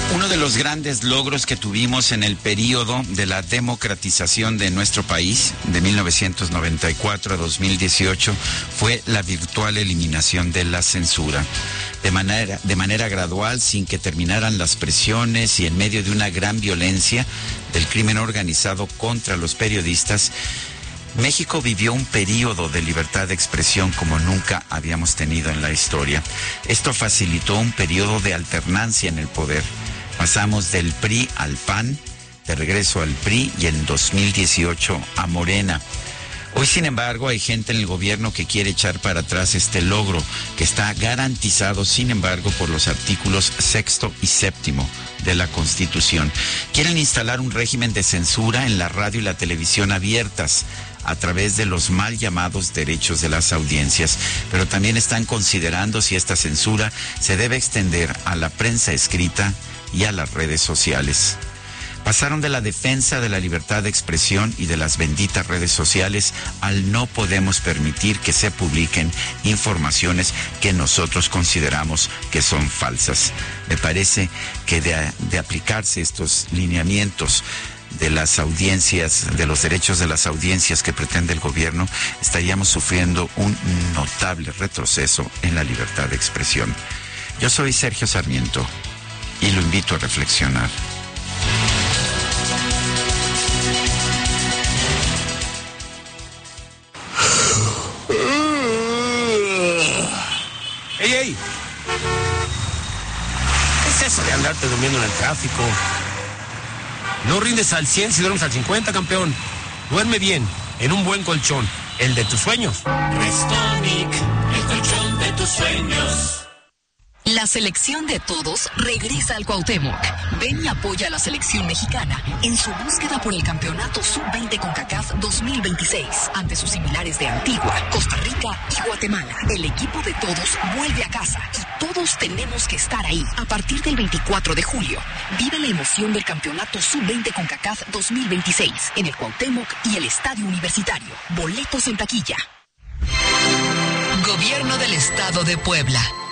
Uno de los grandes logros que tuvimos en el periodo de la democratización de nuestro país, de 1994 a 2018, fue la virtual eliminación de la censura. De manera gradual, sin que terminaran las presiones y en medio de una gran violencia del crimen organizado contra los periodistas, México vivió un periodo de libertad de expresión como nunca habíamos tenido en la historia. Esto facilitó un periodo de alternancia en el poder. Pasamos del PRI al PAN, de regreso al PRI y en 2018 a Morena. Hoy, sin embargo, hay gente en el gobierno que quiere echar para atrás este logro, que está garantizado, sin embargo, por los artículos 6º y 7º de la Constitución. Quieren instalar un régimen de censura en la radio y la televisión abiertas, a través de los mal llamados derechos de las audiencias, pero también están considerando si esta censura se debe extender a la prensa escrita y a las redes sociales. Pasaron de la defensa de la libertad de expresión y de las benditas redes sociales al no podemos permitir que se publiquen informaciones que nosotros consideramos que son falsas. Me parece que de aplicarse estos lineamientos de las audiencias, de los derechos de las audiencias que pretende el gobierno, estaríamos sufriendo un notable retroceso en la libertad de expresión. Yo soy Sergio Sarmiento y lo invito a reflexionar. ¡Ey, ey! ¿Qué es eso de andarte durmiendo en el tráfico? No rindes al 100 si duermes al 50, campeón. Duerme bien, en un buen colchón, el de tus sueños. Restonic, el colchón de tus sueños. La selección de todos regresa al Cuauhtémoc. Ven y apoya a la selección mexicana en su búsqueda por el campeonato Sub-20 CONCACAF 2026 ante sus similares de Antigua, Costa Rica y Guatemala. El equipo de todos vuelve a casa y todos tenemos que estar ahí. A partir del 24 de julio, vive la emoción del campeonato Sub-20 CONCACAF 2026 en el Cuauhtémoc y el Estadio Universitario. Boletos en taquilla. Gobierno del Estado de Puebla.